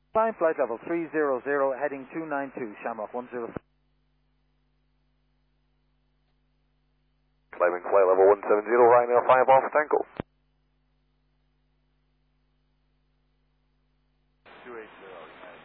Climb flight level 300, heading 292, Shamrock 10. Climbing flight level 170, Ryanair 5 Alpha Tango. 280, United.